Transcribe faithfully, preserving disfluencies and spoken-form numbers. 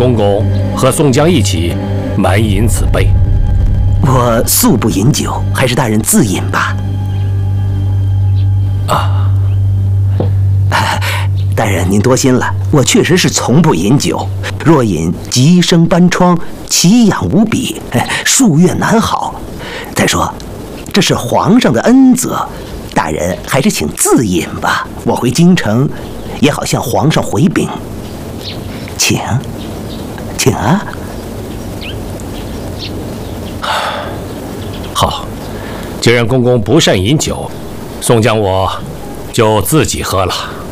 公公和宋江一起满饮此杯。 我素不饮酒，还是大人自饮吧。 啊， 大人您多心了，我确实是从不饮酒，若饮即生斑疮，奇痒无比，数月难好。再说，这是皇上的恩泽，大人还是请自饮吧。我回京城，也好向皇上回禀。请，请啊。 好，既然公公不善饮酒，宋江我就自己喝了。